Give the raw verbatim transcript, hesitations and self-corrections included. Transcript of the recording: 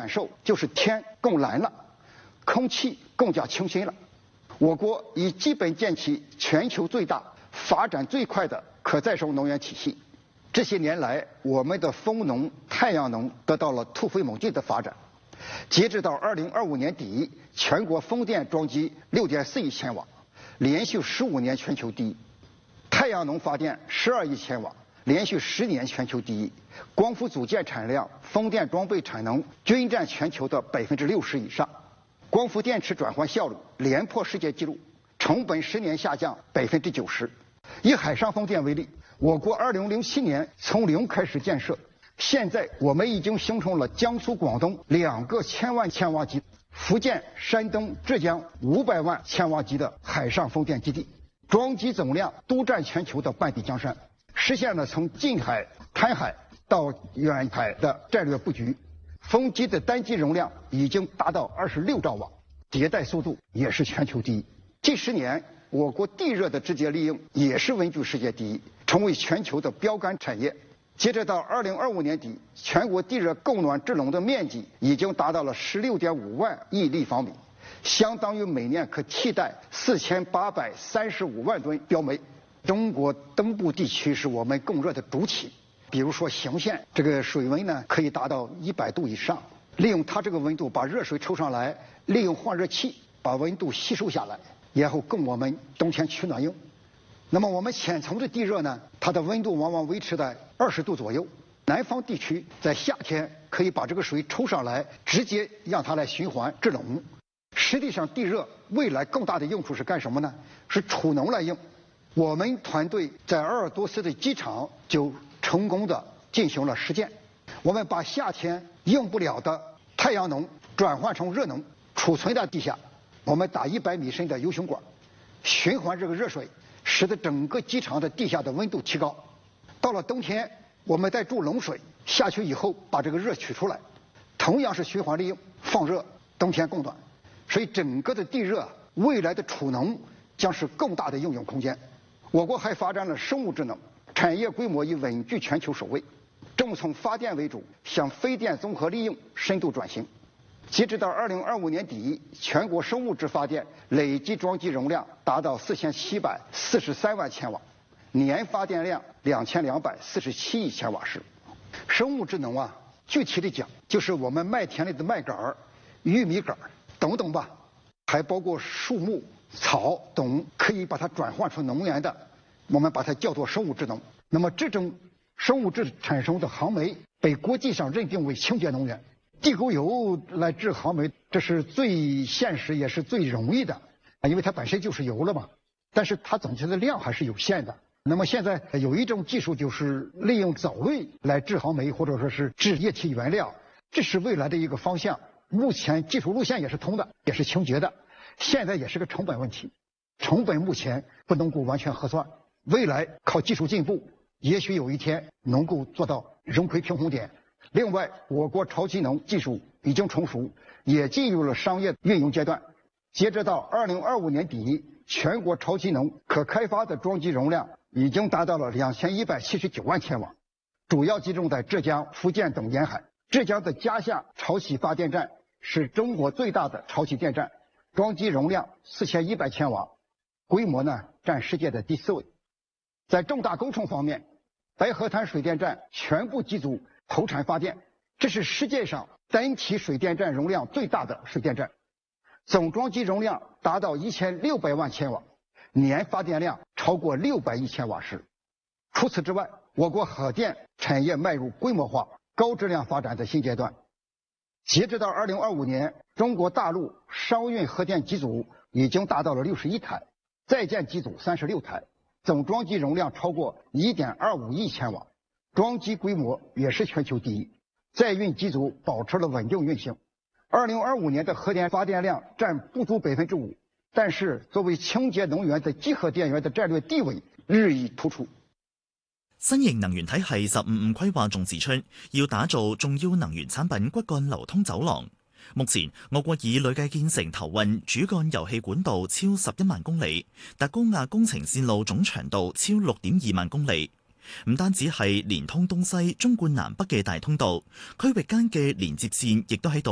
感受就是天更蓝了，空气更加清新了。我国已基本建起全球最大、发展最快的可再生能源体系。这些年来，我们的风能、太阳能得到了突飞猛进的发展。截止到二零二五年底，全国风电装机六点四亿千瓦，连续十五年全球第一；太阳能发电十二亿千瓦，连续十年全球第一。光伏组件产量、风电装备产能均占全球的百分之六十以上。光伏电池转换效率连破世界纪录，成本十年下降百分之九十。以海上风电为例，我国二零零七年从零开始建设，现在我们已经形成了江苏、广东两个千万千瓦级，福建、山东、浙江五百万千瓦级的海上风电基地，装机总量都占全球的半壁江山，实现了从近海、滩海到远海的战略布局。风机的单机容量已经达到二十六兆瓦，迭代速度也是全球第一。近十年，我国地热的直接利用也是稳居世界第一，成为全球的标杆产业。截止到二零二五年底，全国地热供暖制冷的面积已经达到了十六点五万亿立方米，相当于每年可替代四千八百三十五万吨标煤。中国东部地区是我们供热的主体。比如说邢县，这个水温呢可以达到一百度以上，利用它这个温度把热水抽上来，利用换热器把温度吸收下来，然后供我们冬天取暖用。那么我们浅层的地热呢，它的温度往往维持在二十度左右。南方地区在夏天可以把这个水抽上来，直接让它来循环制冷。实际上，地热未来更大的用处是干什么呢？是储能来用。我们团队在鄂尔多斯的机场就成功的进行了实践，我们把夏天用不了的太阳能转换成热能，储存在地下。我们打一百米深的 U 型管，循环这个热水，使得整个机场的地下的温度提高。到了冬天，我们再注冷水下去以后，把这个热取出来，同样是循环利用，放热，冬天供暖。所以整个的地热未来的储能将是更大的应用空间。我国还发展了生物智能，产业规模已稳居全球首位，正从发电为主向非电综合利用深度转型。截止到二零二五年底，全国生物质发电累计装机容量达到四千七百四十三万千瓦，年发电量两千两百四十七亿千瓦时。生物智能啊，具体的讲，就是我们麦田里的麦秆、玉米杆等等吧，还包括树木、草等，可以把它转换成能源的，我们把它叫做生物智能。那么这种生物质产生的航煤被国际上认定为清洁能源。地沟油来制航煤，这是最现实也是最容易的，因为它本身就是油了嘛。但是它总体的量还是有限的。那么现在有一种技术，就是利用藻类来制航煤，或者说是制液体原料，这是未来的一个方向。目前技术路线也是通的，也是清洁的，现在也是个成本问题，成本目前不能够完全核算，未来靠技术进步，也许有一天能够做到融葵平衡点。另外，我国超气能技术已经成熟，也进入了商业运用阶段。截止到二零二五年底，全国超气能可开发的装机容量已经达到了两千一百七十九万千瓦，主要集中在浙江、福建等沿海。浙江的嘉夏潮气发电站是中国最大的潮气电站，装机容量四千一百千瓦，规模呢占世界的第四位。在重大工程方面，白河滩水电站全部机组投产发电，这是世界上单体水电站容量最大的水电站，总装机容量达到一千六百万千瓦，年发电量超过六百亿千瓦时。除此之外，我国核电产业迈入规模化、高质量发展的新阶段。截止到二零二五年，中国大陆商运核电机组已经达到了六十一台，在建机组三十六台，总装机容量超过一点二五亿千瓦。装机规模也是全球第一，在运机组保持了稳定运行。二零二五年的核电发电量占不足百分之五，但是作为清洁能源的集合電源的戰略地位日益突出。 新型能源體系十五五規劃仲指出，要打造重要能源產品骨幹流通走廊。目前，我國已累計建成投運主幹油氣管道超十一萬公里，達高壓工程線路總長度超六點二萬公里。唔單止係連通東西、中貫南北嘅大通道，區域間嘅連接線亦都喺度